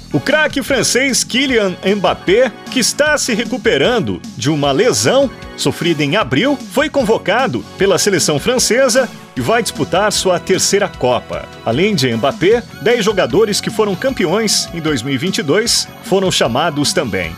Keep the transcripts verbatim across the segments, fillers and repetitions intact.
O craque francês Kylian Mbappé, que está se recuperando de uma lesão sofrida em abril, foi convocado pela seleção francesa e vai disputar sua terceira Copa. Além de Mbappé, dez jogadores que foram campeões em dois mil e vinte e dois foram chamados também.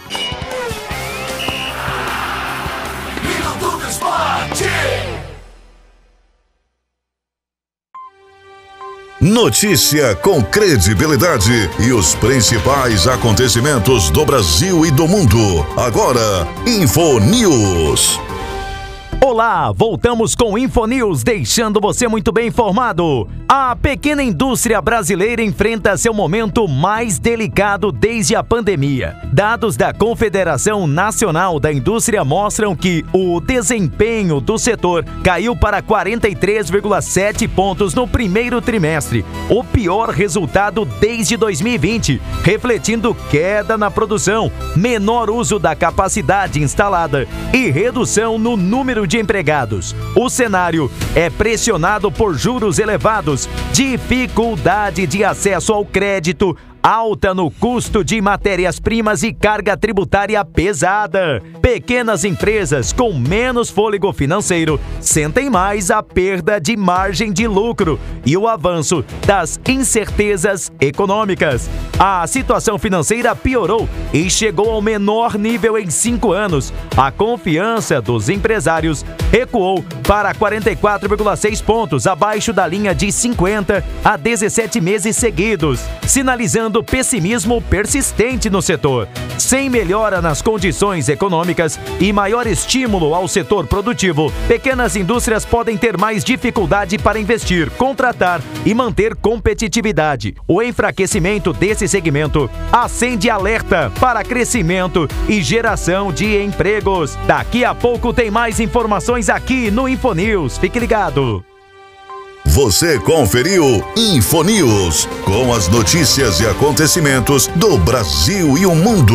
Notícia com credibilidade e os principais acontecimentos do Brasil e do mundo. Agora, Infonews. Olá, voltamos com Infonews, deixando você muito bem informado. A pequena indústria brasileira enfrenta seu momento mais delicado desde a pandemia. Dados da Confederação Nacional da Indústria mostram que o desempenho do setor caiu para quarenta e três vírgula sete pontos no primeiro trimestre, o pior resultado desde dois mil e vinte, refletindo queda na produção, menor uso da capacidade instalada e redução no número de empregados. O cenário é pressionado por juros elevados, dificuldade de acesso ao crédito, alta no custo de matérias-primas e carga tributária pesada. Pequenas empresas com menos fôlego financeiro sentem mais a perda de margem de lucro e o avanço das incertezas econômicas. A situação financeira piorou e chegou ao menor nível em cinco anos. A confiança dos empresários recuou para quarenta e quatro vírgula seis pontos, abaixo da linha de cinquenta a dezessete meses seguidos, sinalizando pessimismo persistente no setor. Sem melhora nas condições econômicas e maior estímulo ao setor produtivo, pequenas indústrias podem ter mais dificuldade para investir, contratar e manter competitividade. O enfraquecimento desse segmento acende alerta para crescimento e geração de empregos. Daqui a pouco tem mais informações aqui no Infonews. Fique ligado. Você conferiu Infonews, com as notícias e acontecimentos do Brasil e o mundo.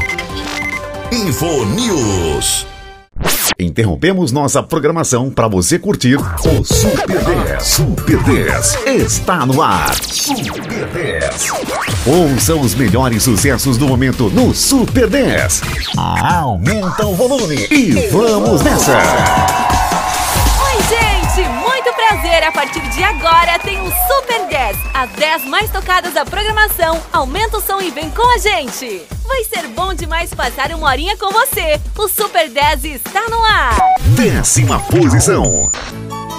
Infonews. Interrompemos nossa programação para você curtir o Super dez. Super dez está no ar. Super dez. Ouça os melhores sucessos do momento no Super dez. Aumenta o volume e vamos nessa. Oi, gente, muito prazer. A partir de agora tem o Super dez. As dez mais tocadas da programação. Aumenta o som e vem com a gente. Vai ser bom demais passar uma horinha com você. O Super dez está no ar. Décima posição.